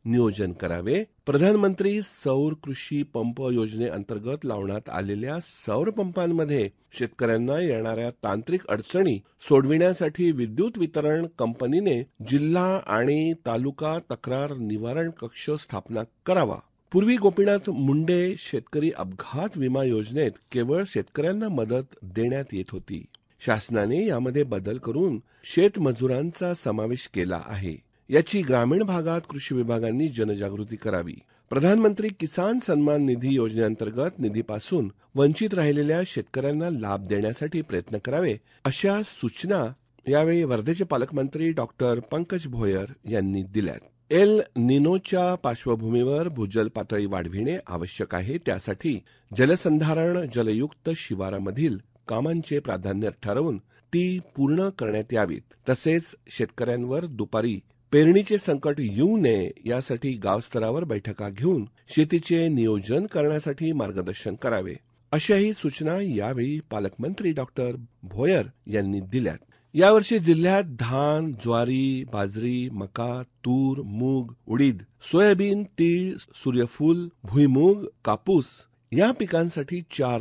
नियोजन करावे. प्रधानमंत्री सौर कृषी पंप योजनेअंतर्गत लावण्यात आलेल्या सौर पंपांमध्ये शेतकऱ्यांना येणाऱ्या तांत्रिक अडचणी सोडविण्यासाठी विद्युत वितरण कंपनीने जिल्हा आणि तालुका तक्रार निवारण कक्ष स्थापना करावा. पूर्वी गोपीनाथ मुंडे शेतकरी अपघात विमा योजनेत केवळ शेतकऱ्यांना मदत देण्यात येत होती. शासनाने यामध्ये बदल करून शेतमजुरांचा समावेश केला आहे. याची ग्रामीण भागात कृषी विभागांनी जनजागृती करावी. प्रधानमंत्री किसान सन्मान निधी योजनेअंतर्गत निधीपासून वंचित राहिलेल्या शेतकऱ्यांना लाभ देण्यासाठी प्रयत्न करावे, अशा सूचना यावेळी वर्धेचे पालकमंत्री डॉक्टर पंकज भोयर यांनी दिल्यात. एल निनोच्या पार्श्वभूमीवर भूजल पातळी वाढविणे आवश्यक आहे. त्यासाठी जलसंधारण जलयुक्त शिवारामधील कामांचे प्राधान्य ठरवून ती पूर्ण करण्यात यावीत. तसेच शेतकऱ्यांवर दुपारी पेरणीचे संकट येऊ नये यासाठी गावस्तरावर बैठका घेऊन शेतीचे नियोजन करण्यासाठी मार्गदर्शन करावे, अशाही सूचना यावेळी पालकमंत्री डॉक्टर भोयर यांनी दिल्यात. यावर्षी जिल्ह्यात धान, ज्वारी, बाजरी, मका, तूर, मूग, उडीद, सोयाबीन, तीळ, सूर्यफूल, भुईमूग, कापूस या पिकांसाठी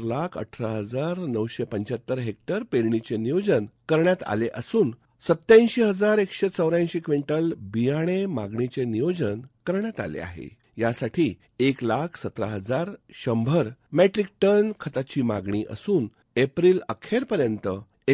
4,18,975 हेक्टर पेरणीचे नियोजन करण्यात आले असून 87,184 क्विंटल बियाणे मागणीचे नियोजन करण्यात आले आहे. यासाठी 1,17,100 मेट्रिक टन खताची मागणी असून एप्रिल अखेरपर्यंत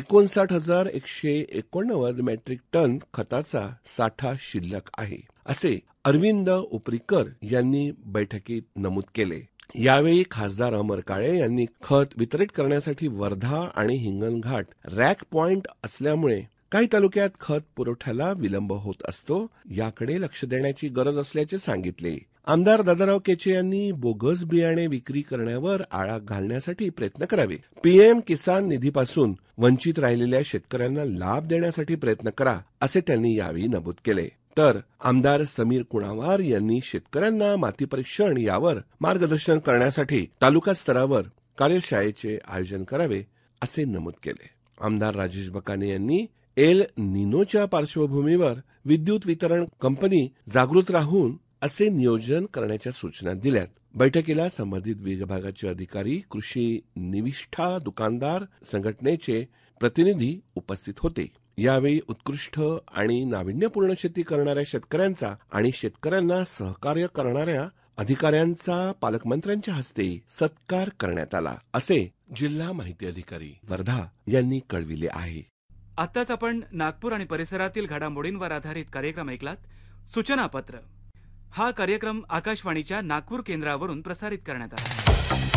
59,189 मेट्रिक टन खताचा साठा शिल्लक आहे, असे अरविंद उपरीकर यांनी बैठकीत नमूद केले. यावेळी खासदार अमर काळे यांनी खत वितरित करण्यासाठी वर्धा आणि हिंगणघाट रॅक पॉइंट असल्यामुळे काही तालुक्यात खत पुरवठ्याला विलंब होत असतो, याकडे लक्ष देण्याची गरज असल्याचे सांगितले. आमदार दादाराव केचे यांनी बोगस बियाणे विक्री करण्यावर आळा घालण्यासाठी प्रयत्न करावे. पीएम किसान निधीपासून वंचित राहिलेल्या शेतकऱ्यांना लाभ देण्यासाठी प्रयत्न करा, असे त्यांनी यावेळी नमूद केले. तर आमदार समीर कुणावार यांनी शेतकऱ्यांना माती परीक्षण यावर मार्गदर्शन करण्यासाठी तालुका स्तरावर कार्यशाळेचे आयोजन करावे, असे नमूद केले. आमदार राजेश बकाने यांनी एल निनोच्या पार्श्वभूमीवर विद्युत वितरण कंपनी जागृत राहून असे नियोजन करण्याच्या सूचना दिल्यात. बैठकीला संबंधित विभागाचे अधिकारी, कृषी निविष्ठा दुकानदार संघटनेचे प्रतिनिधी उपस्थित होते. यावेळी उत्कृष्ट आणि नाविन्यपूर्ण शेती करणाऱ्या शेतकऱ्यांचा आणि शेतकऱ्यांना सहकार्य करणाऱ्या अधिकाऱ्यांचा पालकमंत्र्यांच्या हस्ते सत्कार करण्यात आला, असे जिल्हा माहिती अधिकारी वर्धा यांनी कळविले आहे. आताच आपण नागपूर आणि परिसरातील घडामोडींवर आधारित कार्यक्रम ऐकलात. सूचनापत्र. हा कार्यक्रम आकाशवाणीच्या नागपूर केंद्रावरून प्रसारित करण्यात आला.